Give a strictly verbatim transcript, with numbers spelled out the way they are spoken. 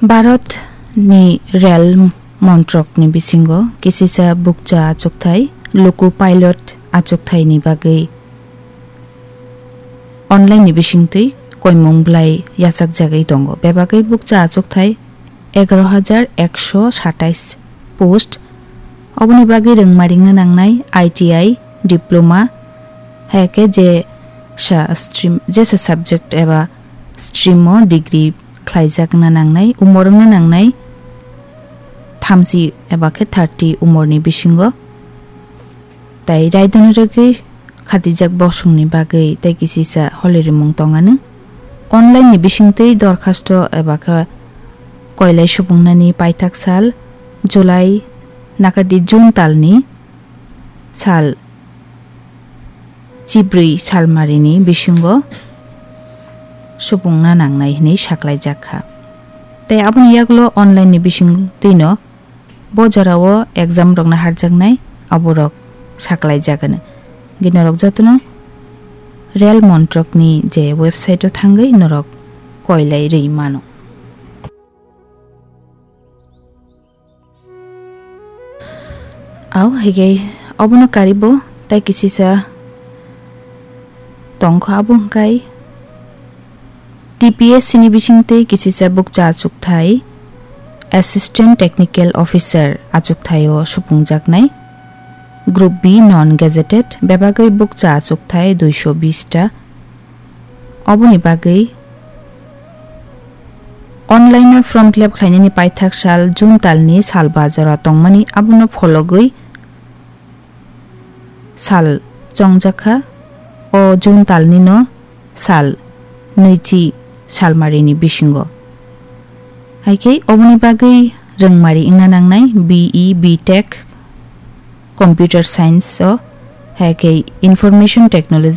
भारत नि रेल मंत्रक नि बिसिंगो किसिसा बुकचा आचुकथाय loco pilot आचुकथाय नि बागै ऑनलाइन नि बिसिंगथै कयमंब्लाय याचाक जागै दंगो बे बागै बुकचा आचुकथाय एगारो हाजार एकशो सत्ताईस पोस्ट अबनि बागै रोंमारिंनो नांनाय आईटीआई डिप्लोमा हेके जे सा स्ट्रीम जे सा सब्जेक्ट एबा स्ट्रीमो डिग्री ख्लाइजाकना नांनाय उमरनो नांनाय थामजि एबा के तीस उमरनि बिसिंगो ताई रायदान रगै खातिजाक बसुंनि बागै ताई किसिसा हलेरि मुं तंगानो ऑनलाइन नि बिसिंतै दरखास्त एबा का कयलाय सुबुंनानि पाइथाक साल जुलाई नाकादि जुन तालनि साल जिब्रै सालमारिनि बिसिंगो सुबुंना नांनाय नि साख्लाय जाखा ताई आबुनि यागलो ऑनलाइन नि बिसिंग तैनो बजाराव एग्जाम रगना हारजागनाय अबरक साख्लाय जागोन गिनरक जतनो रेल मंत्रकनि जे वेबसाइट थांगै नरक कयलाय रैमानो आव हेगे अबनो कारिबो ताई किसिसा तंखो आबुंकाय टीपीएस सिनि बिसिंतै किसिसा बुकचा आचुकथाय assistant technical officer आचुकथायो सुफुंजाकनाय group B none gazetted बेबागै बुकचा आचुकथाय दुइश बीस टा अबनि बागै ऑनलाइन फॉर्म फिलअप खालायनायनि पाइथाक साल जुन तालनि साल बाजारा तंमानि आबुनो फलगै साल जंजाखा ओ जुन तालनि न साल नैजि सालमारिनि बिसिंगो हाइके अबनि बागै रोंमारि इंना नांनाय be BTech computer science हाइके information technology